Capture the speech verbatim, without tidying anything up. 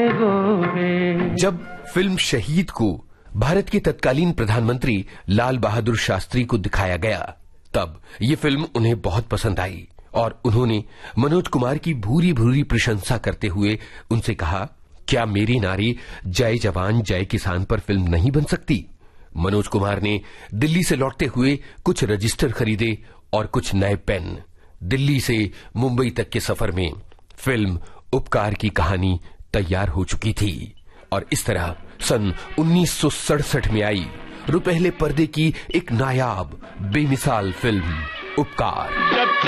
गोरे। जब फिल्म शहीद को भारत के तत्कालीन प्रधानमंत्री लाल बहादुर शास्त्री को दिखाया गया, तब ये फिल्म उन्हें बहुत पसंद आई और उन्होंने मनोज कुमार की भूरी भूरी प्रशंसा करते हुए उनसे कहा, क्या मेरी नारी जय जवान जय किसान पर फिल्म नहीं बन सकती? मनोज कुमार ने दिल्ली से लौटते हुए कुछ रजिस्टर खरीदे और कुछ नए पेन। दिल्ली से मुंबई तक के सफर में फिल्म उपकार की कहानी तैयार हो चुकी थी और इस तरह सन उन्नीस सौ सड़सठ में आई रुपहले पर्दे की एक नायाब बेमिसाल फिल्म उपकार।